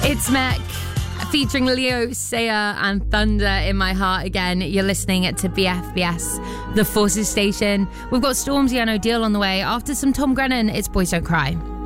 It's Mech featuring Leo Sayer and Thunder in My Heart again. You're listening to BFBS, the Forces Station. We've got Stormzy and O'Deal on the way. After some Tom Grennan, it's Boys Don't Cry.